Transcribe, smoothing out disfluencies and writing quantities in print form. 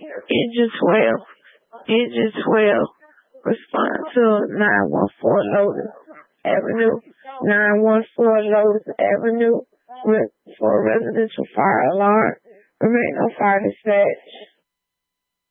Engine 12. Engine 12. Respond to 914 Lotus Avenue. 914 Lotus Avenue for residential fire alarm. Remain on fire dispatch.